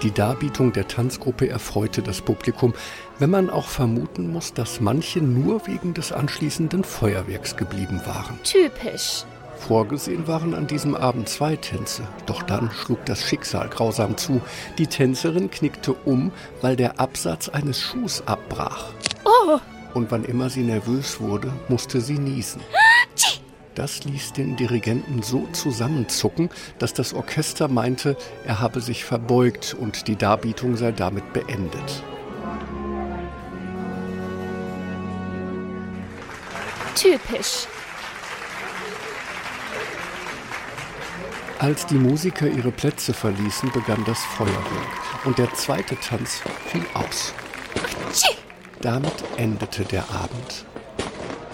Die Darbietung der Tanzgruppe erfreute das Publikum, wenn man auch vermuten muss, dass manche nur wegen des anschließenden Feuerwerks geblieben waren. Typisch. Vorgesehen waren an diesem Abend 2 Tänze, doch dann schlug das Schicksal grausam zu. Die Tänzerin knickte um, weil der Absatz eines Schuhs abbrach. Oh! Und wann immer sie nervös wurde, musste sie niesen. Das ließ den Dirigenten so zusammenzucken, dass das Orchester meinte, er habe sich verbeugt und die Darbietung sei damit beendet. Typisch. Als die Musiker ihre Plätze verließen, begann das Feuerwerk und der zweite Tanz fiel aus. Damit endete der Abend.